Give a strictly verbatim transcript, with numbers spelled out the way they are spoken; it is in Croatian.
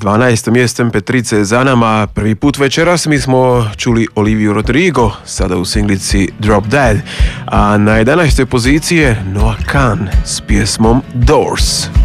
dvanaestom mjestem Petrice je za nama. Prvi put večeras mi smo čuli Oliviju Rodrigo, sada u singlici Drop Dead, a na jedanaestoj poziciji je Noah Kahan s pjesmom Doors.